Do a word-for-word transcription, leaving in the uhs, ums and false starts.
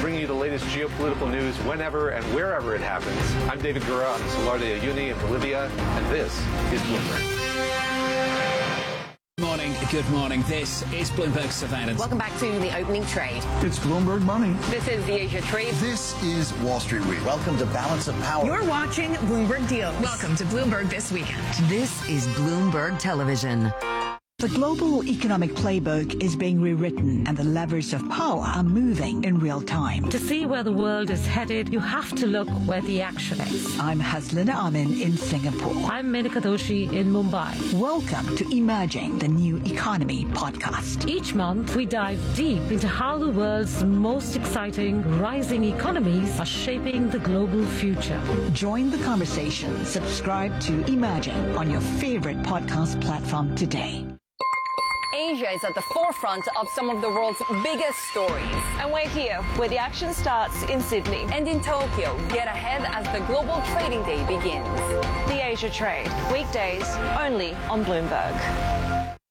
bringing you the latest geopolitical news whenever and wherever it happens. I'm David Gura on the Salar de Uyuni in Bolivia, and this is Bloomberg. Good morning, good morning. This is Bloomberg Surveillance. Welcome back to the opening trade. It's Bloomberg Money. This is the Asia Trade. This is Wall Street Week. Welcome to Balance of Power. You're watching Bloomberg Deals. Welcome to Bloomberg This Weekend. This is Bloomberg Television. The global economic playbook is being rewritten and the levers of power are moving in real time. To see where the world is headed, you have to look where the action is. I'm Haslina Amin in Singapore. I'm Menika Doshi in Mumbai. Welcome to Emerging the New Economy podcast. Each month, we dive deep into how the world's most exciting rising economies are shaping the global future. Join the conversation. Subscribe to Emerging on your favorite podcast platform today. Asia is at the forefront of some of the world's biggest stories. And we're here, where the action starts in Sydney. And in Tokyo, get ahead as the global trading day begins. The Asia Trade, weekdays only on Bloomberg.